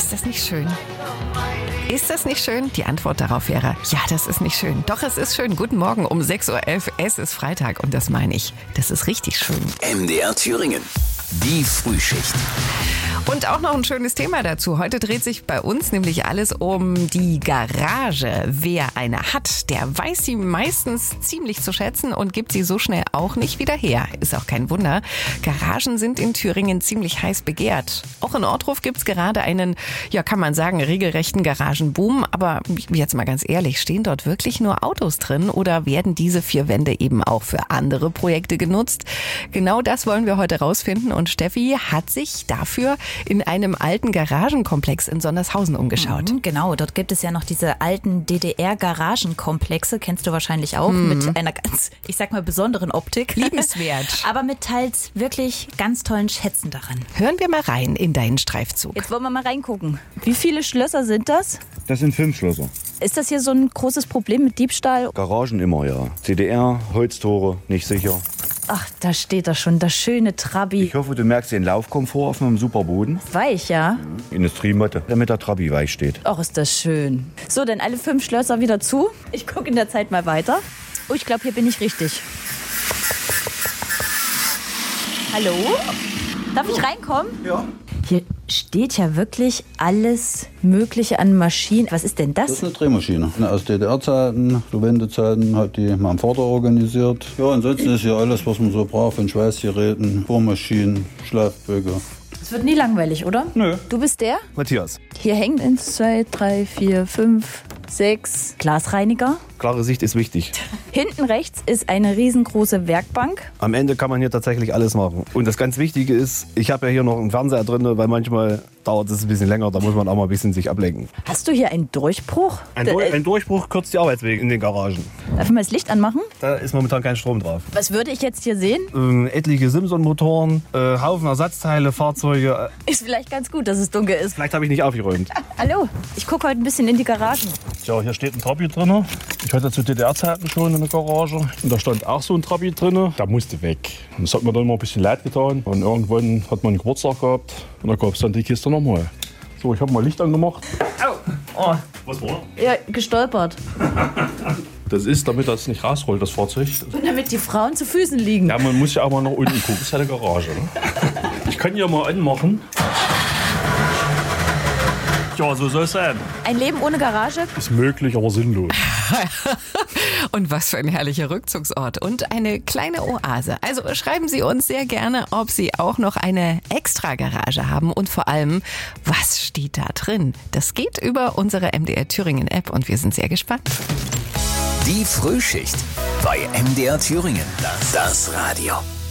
Ist das nicht schön? Ist das nicht schön? Die Antwort darauf wäre, ja, das ist nicht schön. Doch, es ist schön. Guten Morgen um 6.11 Uhr. Es ist Freitag und das meine ich. Das ist richtig schön. MDR Thüringen. Die Frühschicht. Und auch noch ein schönes Thema dazu. Heute dreht sich bei uns nämlich alles um die Garage. Wer eine hat, der weiß sie meistens ziemlich zu schätzen und gibt sie so schnell auch nicht wieder her. Ist auch kein Wunder. Garagen sind in Thüringen ziemlich heiß begehrt. Auch in Ortruf gibt's gerade einen, ja kann man sagen, regelrechten Garagenboom. Aber jetzt mal ganz ehrlich, stehen dort wirklich nur Autos drin oder werden diese 4 Wände eben auch für andere Projekte genutzt? Genau das wollen wir heute rausfinden und Steffi hat sich dafür in einem alten Garagenkomplex in Sondershausen umgeschaut. Genau, dort gibt es ja noch diese alten DDR-Garagenkomplexe, kennst du wahrscheinlich auch, mit einer ganz, ich sag mal, besonderen Optik. Liebenswert. Aber mit teils wirklich ganz tollen Schätzen darin. Hören wir mal rein in deinen Streifzug. Jetzt wollen wir mal reingucken. Wie viele Schlösser sind das? Das sind 5 Schlösser. Ist das hier so ein großes Problem mit Diebstahl? Garagen immer, ja. CDR, Holztore, nicht sicher. Ach, da steht er schon, das schöne Trabi. Ich hoffe, du merkst den Laufkomfort auf einem super Boden. Weich, ja? Industriemotte, damit der Trabi weich steht. Ach, ist das schön. So, dann alle 5 Schlösser wieder zu. Ich gucke in der Zeit mal weiter. Oh, ich glaube, hier bin ich richtig. Hallo? Darf ich reinkommen? Ja. Hier steht ja wirklich alles Mögliche an Maschinen. Was ist denn Das das? ist eine Drehmaschine. Aus DDR-Zeiten, zu Wendezeiten hat die mein Vater organisiert. Ja, ansonsten ist hier alles, was man so braucht, von Schweißgeräten, Bohrmaschinen, Schleifböcke. Es wird nie langweilig, oder? Nö. Du bist der? Matthias. Hier hängen 1, 2, 3, 4, 5, 6 Glasreiniger. Klare Sicht ist wichtig. Hinten rechts ist eine riesengroße Werkbank. Am Ende kann man hier tatsächlich alles machen. Und das ganz Wichtige ist, ich habe ja hier noch einen Fernseher drin, weil manchmal dauert es ein bisschen länger, da muss man auch mal ein bisschen sich ablenken. Hast du hier einen Durchbruch? Ein Durchbruch kürzt die Arbeitswege in den Garagen. Darf ich mal das Licht anmachen? Da ist momentan kein Strom drauf. Was würde ich jetzt hier sehen? Etliche Simson-Motoren, Haufen Ersatzteile, Fahrzeuge. Ist vielleicht ganz gut, dass es dunkel ist. Vielleicht habe ich nicht aufgeräumt. Hallo, ich gucke heute ein bisschen in die Garagen. Tja, hier steht ein Trabi drin. Ich hatte zu DDR-Zeiten schon in der Garage. Und da stand auch so ein Trabi drin. Der musste weg. Und das hat mir dann mal ein bisschen leid getan. Und irgendwann hat man einen Geburtstag gehabt. Und da gab es dann die Kiste nochmal. So, ich habe mal Licht angemacht. Oh, Was war? ja, gestolpert. Das ist, damit das nicht rausrollt, das Fahrzeug. Und damit die Frauen zu Füßen liegen. Ja, man muss ja auch mal nach unten gucken. Das ist ja eine Garage. Ne? Ich kann ja mal anmachen. Ja, so soll es sein. Ein Leben ohne Garage? Ist möglich, aber sinnlos. Und was für ein herrlicher Rückzugsort und eine kleine Oase. Also schreiben Sie uns sehr gerne, ob Sie auch noch eine Extra-Garage haben und vor allem, was steht da drin? Das geht über unsere MDR Thüringen App und wir sind sehr gespannt. Die Frühschicht bei MDR Thüringen. Das Radio.